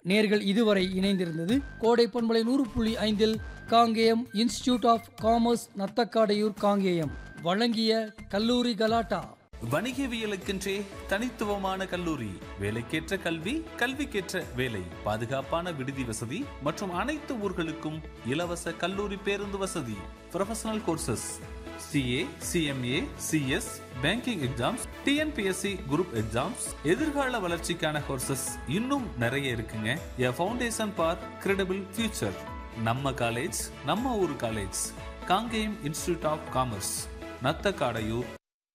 நேர்கள் இதுவரை இணைந்திருந்தது கோடை பண்பலை 100.5 Kangeyam institute of commerce Nathakadaiyur Kangeyam வழங்கிய கல்லூரி கலாட்டா. வணிகவியலுக்கென்றே தனித்துவமான கல்லூரி, வேலைக்கேற்ற கல்வி, கல்விக்கேற்ற வேலை, பாதுகாப்பான விடுதி வசதி மற்றும் அனைத்து ஊர்களுக்கும் இலவச கல்லூரி பேருந்து வசதி. Professional courses CA, CMA, CS, banking exams, TNPSC group exams, எதிர்கால வளர்ச்சிக்கான கோர்சஸ் இன்னும் நிறைய இருக்குங்க. A foundation for credible future. நம்ம காலேஜ், நம்ம ஊர் college, Kangeyam institute of commerce, Nathakadaiyur.